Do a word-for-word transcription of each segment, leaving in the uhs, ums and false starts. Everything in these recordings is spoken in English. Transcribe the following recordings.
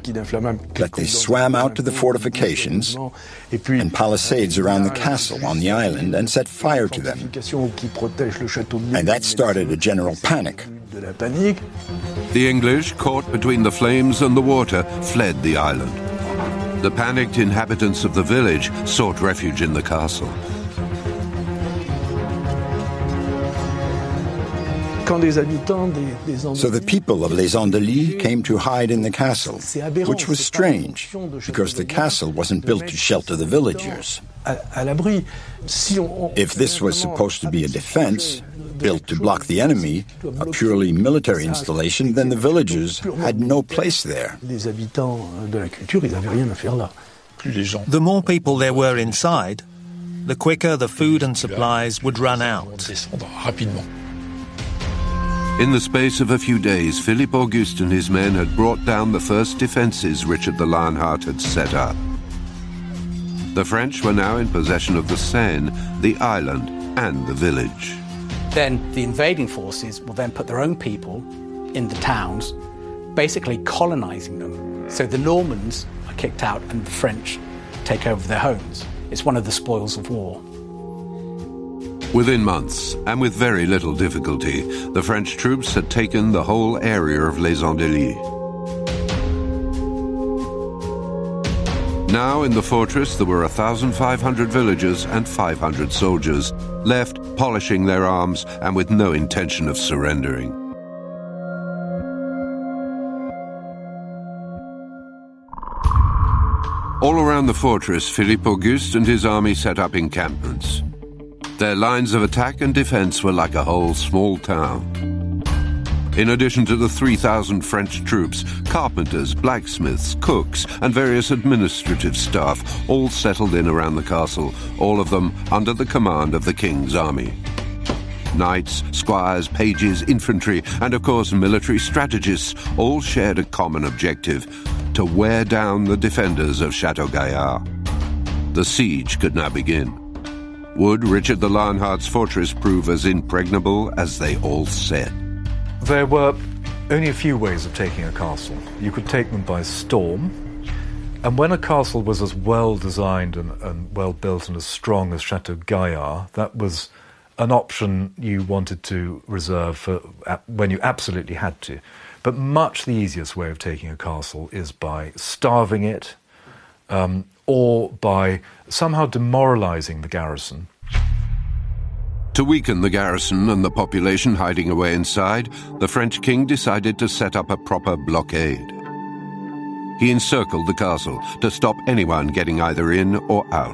that they swam out to the fortifications and palisades around the castle on the island and set fire to them. And that started a general panic. The English, caught between the flames and the water, fled the island. The panicked inhabitants of the village sought refuge in the castle. So the people of Les Andelys came to hide in the castle, which was strange, because the castle wasn't built to shelter the villagers. If this was supposed to be a defense, built to block the enemy, a purely military installation, then the villagers had no place there. The more people there were inside, the quicker the food and supplies would run out. In the space of a few days, Philippe Auguste and his men had brought down the first defences Richard the Lionheart had set up. The French were now in possession of the Seine, the island, and the village. Then the invading forces will then put their own people in the towns, basically colonising them. So the Normans are kicked out and the French take over their homes. It's one of the spoils of war. Within months, and with very little difficulty, the French troops had taken the whole area of Les Andelys. Now in the fortress there were one thousand five hundred villagers and five hundred soldiers, left polishing their arms and with no intention of surrendering. All around the fortress, Philippe Auguste and his army set up encampments. Their lines of attack and defense were like a whole small town. In addition to the three thousand French troops, carpenters, blacksmiths, cooks, and various administrative staff all settled in around the castle, all of them under the command of the king's army. Knights, squires, pages, infantry, and of course military strategists all shared a common objective: to wear down the defenders of Chateau Gaillard. The siege could now begin. Would Richard the Lionheart's fortress prove as impregnable as they all said? There were only a few ways of taking a castle. You could take them by storm, and when a castle was as well designed and, and well built and as strong as Chateau Gaillard, that was an option you wanted to reserve for when you absolutely had to. But much the easiest way of taking a castle is by starving it, um, or by somehow demoralizing the garrison. To weaken the garrison and the population hiding away inside, the French king decided to set up a proper blockade. He encircled the castle to stop anyone getting either in or out.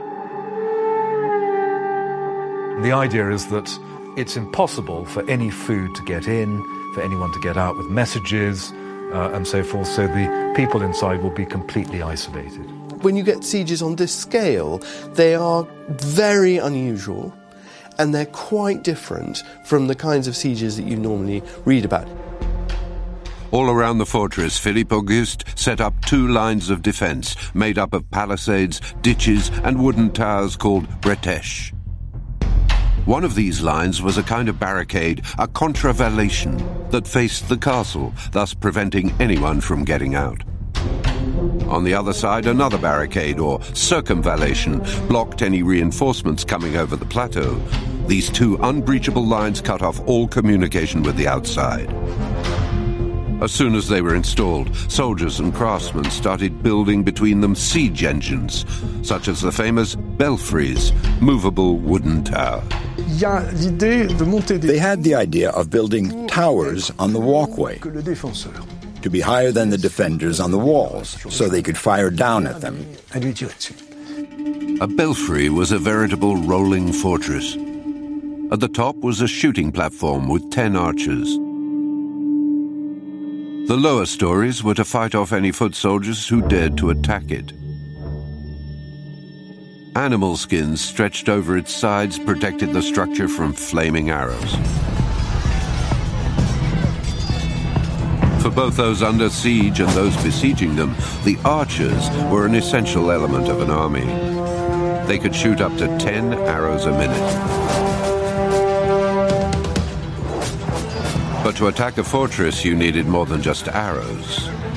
The idea is that it's impossible for any food to get in, for anyone to get out with messages, uh, and so forth, so the people inside will be completely isolated. When you get sieges on this scale, they are very unusual, and they're quite different from the kinds of sieges that you normally read about. All around the fortress, Philippe Auguste set up two lines of defence made up of palisades, ditches, and wooden towers called bretèches. One of these lines was a kind of barricade, a contravallation, that faced the castle, thus preventing anyone from getting out. On the other side, another barricade, or circumvallation, blocked any reinforcements coming over the plateau. These two unbreachable lines cut off all communication with the outside. As soon as they were installed, soldiers and craftsmen started building between them siege engines, such as the famous belfries, movable wooden tower. They had the idea of building towers on the walkway, to be higher than the defenders on the walls, so they could fire down at them. A belfry was a veritable rolling fortress. At the top was a shooting platform with ten archers. The lower stories were to fight off any foot soldiers who dared to attack it. Animal skins stretched over its sides protected the structure from flaming arrows. For both those under siege and those besieging them, the archers were an essential element of an army. They could shoot up to ten arrows a minute. But to attack a fortress, you needed more than just arrows.